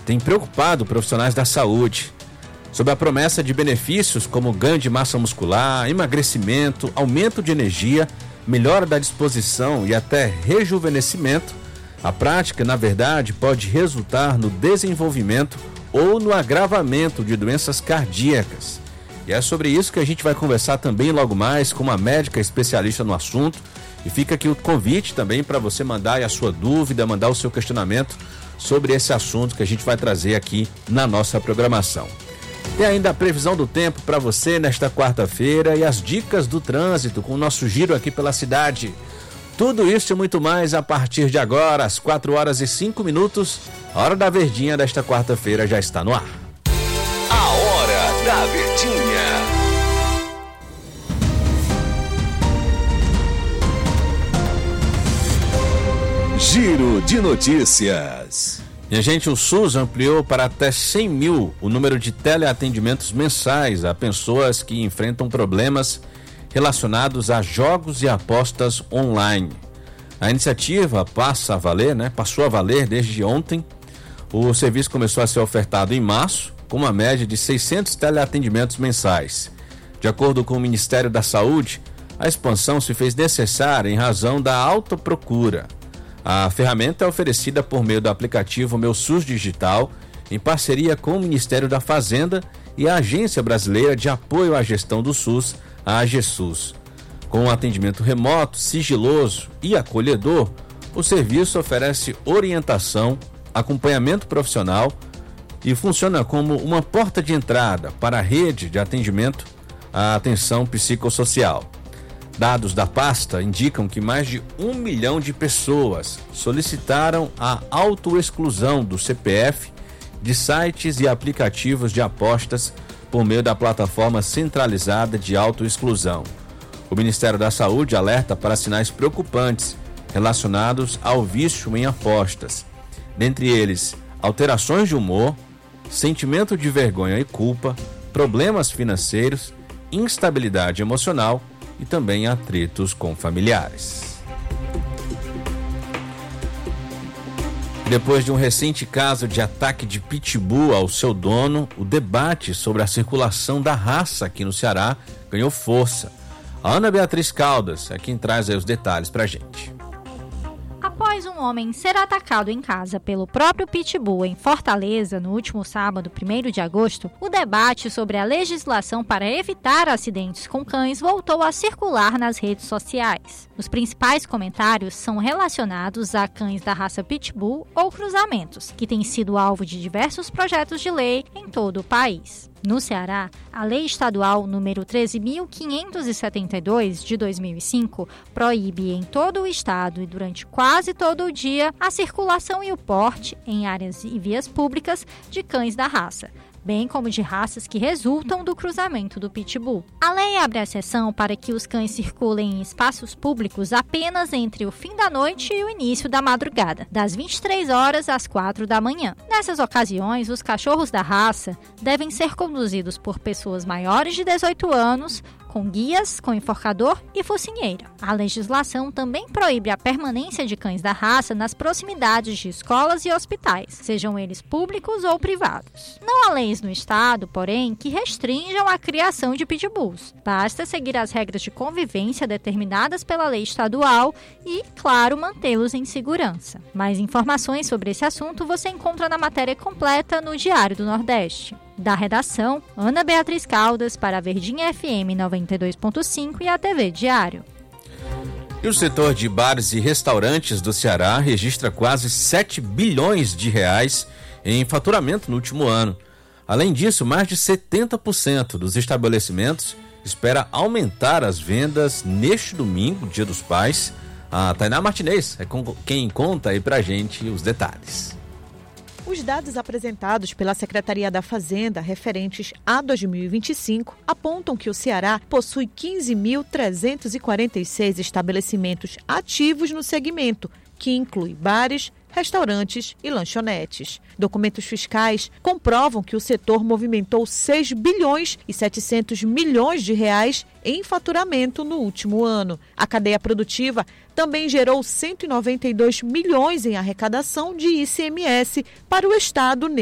tem preocupado profissionais da saúde. Sob a promessa de benefícios como ganho de massa muscular, emagrecimento, aumento de energia, melhora da disposição e até rejuvenescimento, a prática, na verdade, pode resultar no desenvolvimento ou no agravamento de doenças cardíacas. E é sobre isso que a gente vai conversar também logo mais com uma médica especialista no assunto. E fica aqui o convite também para você mandar a sua dúvida, mandar o seu questionamento sobre esse assunto que a gente vai trazer aqui na nossa programação. Tem ainda a previsão do tempo para você nesta quarta-feira e as dicas do trânsito com o nosso giro aqui pela cidade. Tudo isso e muito mais a partir de agora, às 4h05. A Hora da Verdinha desta quarta-feira já está no ar. A Hora da Verdinha. Giro de notícias. Minha gente, o SUS ampliou para até 100 mil o número de teleatendimentos mensais a pessoas que enfrentam problemas relacionados a jogos e apostas online. A iniciativa passou a valer desde ontem. O serviço começou a ser ofertado em março, com uma média de 600 teleatendimentos mensais. De acordo com o Ministério da Saúde, a expansão se fez necessária em razão da alta procura. A ferramenta é oferecida por meio do aplicativo Meu SUS Digital, em parceria com o Ministério da Fazenda e a Agência Brasileira de Apoio à Gestão do SUS, a AGSUS. Com um atendimento remoto, sigiloso e acolhedor, o serviço oferece orientação, acompanhamento profissional e funciona como uma porta de entrada para a rede de atendimento à atenção psicossocial. Dados da pasta indicam que mais de 1 milhão de pessoas solicitaram a autoexclusão do CPF de sites e aplicativos de apostas por meio da plataforma centralizada de autoexclusão. O Ministério da Saúde alerta para sinais preocupantes relacionados ao vício em apostas. Dentre eles, alterações de humor, sentimento de vergonha e culpa, problemas financeiros, instabilidade emocional e também atritos com familiares. Depois de um recente caso de ataque de pitbull ao seu dono, o debate sobre a circulação da raça aqui no Ceará ganhou força. A Ana Beatriz Caldas é quem traz aí os detalhes pra gente. Após um homem ser atacado em casa pelo próprio pitbull em Fortaleza no último sábado, 1º de agosto, o debate sobre a legislação para evitar acidentes com cães voltou a circular nas redes sociais. Os principais comentários são relacionados a cães da raça pitbull ou cruzamentos, que têm sido alvo de diversos projetos de lei em todo o país. No Ceará, a Lei Estadual número 13.572, de 2005, proíbe em todo o estado e durante quase todo o dia a circulação e o porte em áreas e vias públicas de cães da raça, bem como de raças que resultam do cruzamento do pitbull. A lei abre a exceção para que os cães circulem em espaços públicos apenas entre o fim da noite e o início da madrugada, das 23 horas às 4 da manhã. Nessas ocasiões, os cachorros da raça devem ser conduzidos por pessoas maiores de 18 anos, com guias, com enforcador e focinheira. A legislação também proíbe a permanência de cães da raça nas proximidades de escolas e hospitais, sejam eles públicos ou privados. Não há leis no estado, porém, que restringam a criação de pitbulls. Basta seguir as regras de convivência determinadas pela lei estadual e, claro, mantê-los em segurança. Mais informações sobre esse assunto você encontra na matéria completa no Diário do Nordeste. Da redação, Ana Beatriz Caldas para a Verdinha FM 92.5 e a TV Diário. E o setor de bares e restaurantes do Ceará registra quase 7 bilhões de reais em faturamento no último ano. Além disso, mais de 70% dos estabelecimentos espera aumentar as vendas neste domingo, Dia dos Pais. A Tainá Martinez é quem conta aí pra gente os detalhes. Os dados apresentados pela Secretaria da Fazenda referentes a 2025 apontam que o Ceará possui 15.346 estabelecimentos ativos no segmento, que inclui bares, restaurantes e lanchonetes. Documentos fiscais comprovam que o setor movimentou 6 bilhões e 700 milhões de reais em faturamento no último ano. A cadeia produtiva também gerou 192 milhões em arrecadação de ICMS para o Estado